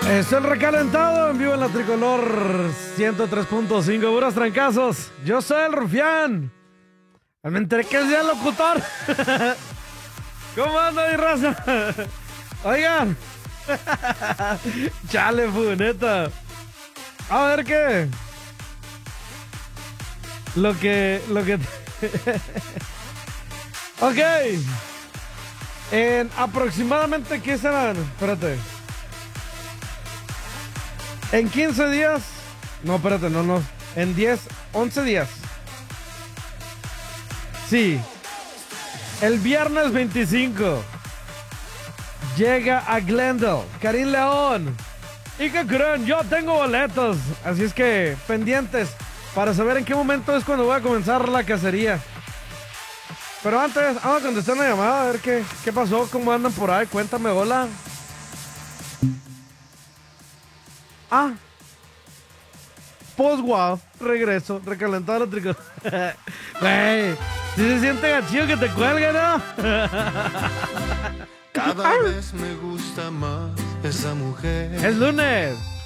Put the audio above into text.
Es el recalentado en vivo en la Tricolor 103.5, puros trancazos. Yo soy el Rufián. Me enteré que es ya el locutor. ¿Cómo anda mi raza? Oigan. Chale, neta. A ver qué. Lo que... Ok. En aproximadamente, ¿qué serán? Espérate. En 15 días. No, espérate, no. En 10, 11 días. Sí. El viernes 25. Llega a Glendale Karim León. ¿Y qué creen? Yo tengo boletos. Así es que pendientes para saber en qué momento es cuando voy a comenzar la cacería. Pero antes, vamos a contestar una llamada a ver qué pasó, cómo andan por ahí. Cuéntame, hola. Ah. Post-wow, regreso, recalentado la Tricolor. Güey, si se siente gachillo que te cuelgue, ¿no? Cada vez me gusta más esa mujer. Es lunes.